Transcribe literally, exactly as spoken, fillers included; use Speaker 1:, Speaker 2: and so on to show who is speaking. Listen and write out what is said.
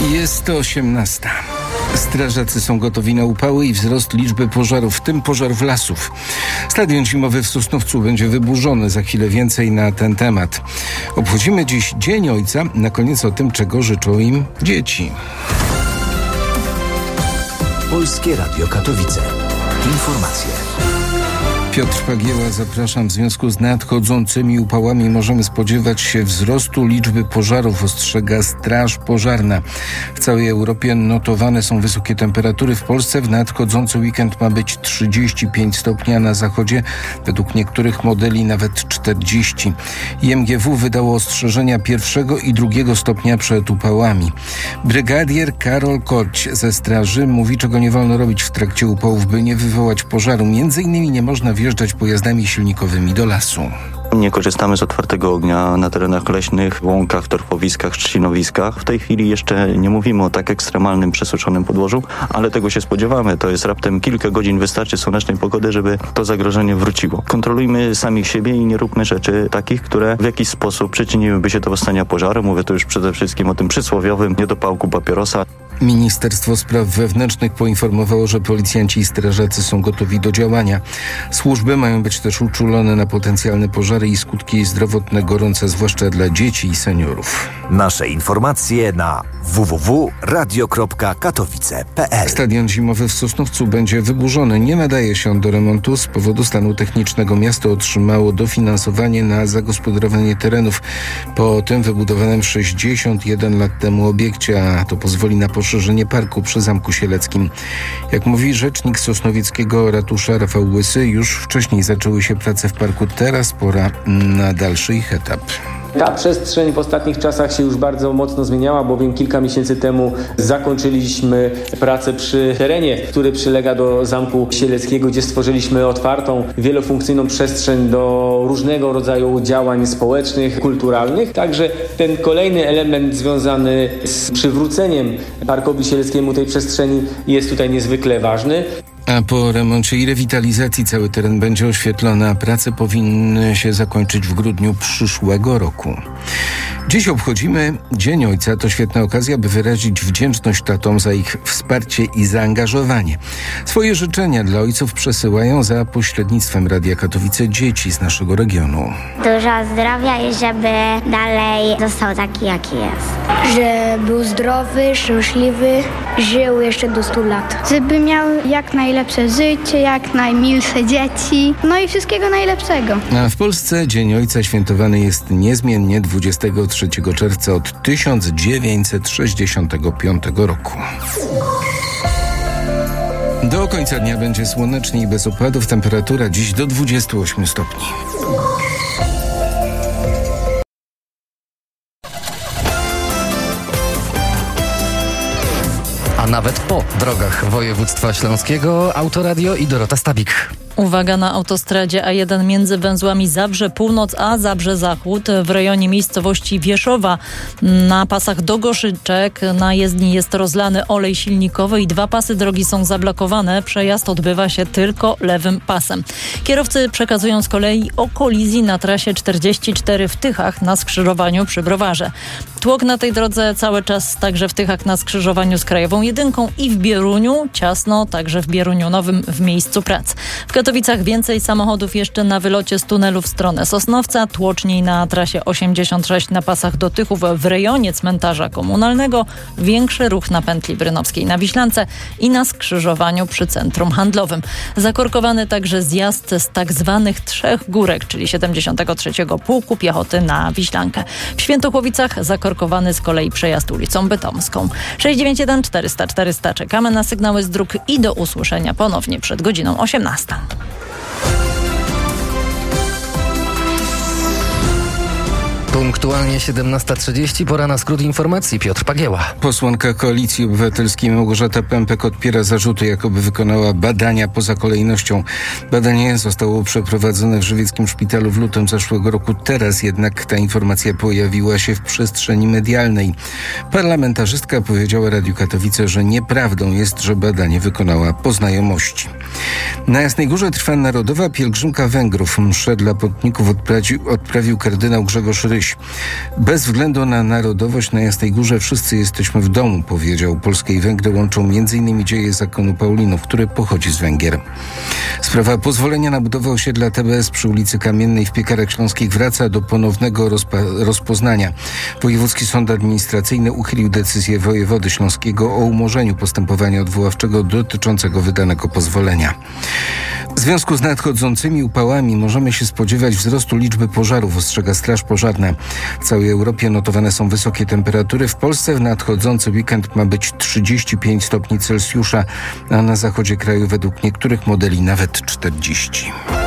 Speaker 1: Jest osiemnasta. Strażacy są gotowi na upały i wzrost liczby pożarów, w tym pożarów lasów. Stadion zimowy w Sosnowcu będzie wyburzony. Za chwilę więcej na ten temat. Obchodzimy dziś Dzień Ojca. Na koniec o tym, czego życzą im dzieci.
Speaker 2: Polskie Radio Katowice. Informacje.
Speaker 1: Piotr Pagieła, zapraszam. W związku z nadchodzącymi upałami możemy spodziewać się wzrostu liczby pożarów, ostrzega Straż Pożarna. W całej Europie notowane są wysokie temperatury. W Polsce w nadchodzący weekend ma być trzydzieści pięć stopni, a na zachodzie według niektórych modeli nawet czterdzieści. I M G W wydało ostrzeżenia pierwszego i drugiego stopnia przed upałami. Brygadier Karol Korć ze Straży mówi, czego nie wolno robić w trakcie upałów, by nie wywołać pożaru. Między innymi nie można wjeżdżać pojazdami silnikowymi do lasu.
Speaker 3: Nie korzystamy z otwartego ognia na terenach leśnych, łąkach, torfowiskach, trzcinowiskach. W tej chwili jeszcze nie mówimy o tak ekstremalnym, przesuszonym podłożu, ale tego się spodziewamy. To jest raptem kilka godzin wystarczy słonecznej pogody, żeby to zagrożenie wróciło. Kontrolujmy samych siebie i nie róbmy rzeczy takich, które w jakiś sposób przyczyniłyby się do powstania pożaru. Mówię tu już przede wszystkim o tym przysłowiowym niedopałku papierosa.
Speaker 1: Ministerstwo Spraw Wewnętrznych poinformowało, że policjanci i strażacy są gotowi do działania. Służby mają być też uczulone na potencjalne pożary i skutki zdrowotne gorące, zwłaszcza dla dzieci i seniorów.
Speaker 2: Nasze informacje na w w w kropka radio kropka katowice kropka p l.
Speaker 1: Stadion zimowy w Sosnowcu będzie wyburzony. Nie nadaje się on do remontu. Z powodu stanu technicznego miasto otrzymało dofinansowanie na zagospodarowanie terenów po tym wybudowanym sześćdziesiąt jeden lat temu obiekcie, a to pozwoli na poszerzenie parku przy Zamku Sieleckim. Jak mówi rzecznik sosnowieckiego ratusza Rafał Łysy, już wcześniej zaczęły się prace w parku. Teraz pora na dalszy ich etap.
Speaker 4: Ta przestrzeń w ostatnich czasach się już bardzo mocno zmieniała, bowiem kilka miesięcy temu zakończyliśmy pracę przy terenie, który przylega do Zamku Sieleckiego, gdzie stworzyliśmy otwartą, wielofunkcyjną przestrzeń do różnego rodzaju działań społecznych, kulturalnych. Także ten kolejny element związany z przywróceniem Parkowi Sieleckiemu tej przestrzeni jest tutaj niezwykle ważny.
Speaker 1: A po remoncie i rewitalizacji cały teren będzie oświetlony, a prace powinny się zakończyć w grudniu przyszłego roku. Dziś obchodzimy Dzień Ojca. To świetna okazja, by wyrazić wdzięczność tatom za ich wsparcie i zaangażowanie. Swoje życzenia dla ojców przesyłają za pośrednictwem Radia Katowice dzieci z naszego regionu.
Speaker 5: Dużo zdrowia i żeby dalej został taki, jaki jest.
Speaker 6: Że był zdrowy, szczęśliwy, żył jeszcze do stu lat.
Speaker 7: Żeby miał jak najlepsze życie, jak najmilsze dzieci, no i wszystkiego najlepszego.
Speaker 1: A w Polsce Dzień Ojca świętowany jest niezmiennie dwudziestego trzeciego czerwca od tysiąc dziewięćset sześćdziesiątego piątego roku. Do końca dnia będzie słonecznie i bez opadów. Temperatura dziś do dwudziestu ośmiu stopni.
Speaker 8: A nawet po drogach województwa śląskiego Autoradio i Dorota Stabik.
Speaker 9: Uwaga na autostradzie A jeden między węzłami Zabrze Północ a Zabrze Zachód w rejonie miejscowości Wieszowa. Na pasach do Goszyczek na jezdni jest rozlany olej silnikowy i dwa pasy drogi są zablokowane. Przejazd odbywa się tylko lewym pasem. Kierowcy przekazują z kolei o kolizji na trasie czterdzieści cztery w Tychach na skrzyżowaniu przy Browarze. Tłok na tej drodze cały czas także w Tychach na skrzyżowaniu z Krajową Jedynką i w Bieruniu. Ciasno także w Bieruniu Nowym w miejscu prac. W Katowicach więcej samochodów jeszcze na wylocie z tunelu w stronę Sosnowca, tłoczniej na trasie osiemdziesiąt sześć na pasach do Tychów w rejonie cmentarza komunalnego, większy ruch na pętli brynowskiej na Wiślance i na skrzyżowaniu przy centrum handlowym. Zakorkowany także zjazd z tak zwanych Trzech Górek, czyli siedemdziesiątego trzeciego Pułku Piechoty na Wiślankę. W Świętochłowicach zakorkowany z kolei przejazd ulicą Bytomską. sześć dziewięć jeden czterysta czterysta. Czekamy na sygnały z dróg i do usłyszenia ponownie przed godziną osiemnastą.
Speaker 8: Punktualnie siedemnasta trzydzieści, pora na skrót informacji. Piotr Pagieła.
Speaker 1: Posłanka Koalicji Obywatelskiej Małgorzata Pępek odpiera zarzuty, jakoby wykonała badania poza kolejnością. Badanie zostało przeprowadzone w żywieckim szpitalu w lutym zeszłego roku. Teraz jednak ta informacja pojawiła się w przestrzeni medialnej. Parlamentarzystka powiedziała Radiu Katowice, że nieprawdą jest, że badanie wykonała po znajomości. Na Jasnej Górze trwa narodowa pielgrzymka Węgrów. Mszę dla putników odprawił, odprawił kardynał Grzegorz Ryś. dziś. Bez względu na narodowość na Jasnej Górze wszyscy jesteśmy w domu, powiedział. Polskę i Węgry łączą m.in. dzieje zakonu Paulinów, który pochodzi z Węgier. Sprawa pozwolenia na budowę osiedla T B S przy ulicy Kamiennej w Piekarach Śląskich wraca do ponownego rozpa- rozpoznania. Wojewódzki Sąd Administracyjny uchylił decyzję wojewody śląskiego o umorzeniu postępowania odwoławczego dotyczącego wydanego pozwolenia. W związku z nadchodzącymi upałami możemy się spodziewać wzrostu liczby pożarów, ostrzega Straż Pożarna. W całej Europie notowane są wysokie temperatury. W Polsce w nadchodzący weekend ma być trzydzieści pięć stopni Celsjusza, a na zachodzie kraju według niektórych modeli nawet czterdzieści.